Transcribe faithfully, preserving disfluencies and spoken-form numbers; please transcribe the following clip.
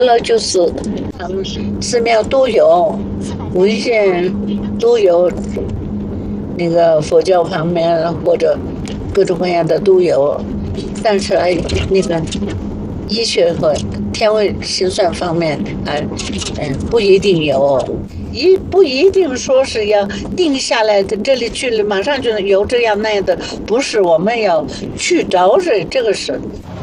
了就是嗯，寺庙都有，文献都有，那个佛教方面或者各种各样的都有，但是哎，那个医学和天文心算方面啊，嗯，不一定有，一不一定说是要定下来的，这里去了马上就有这样那样的，不是我们要去找这这个是。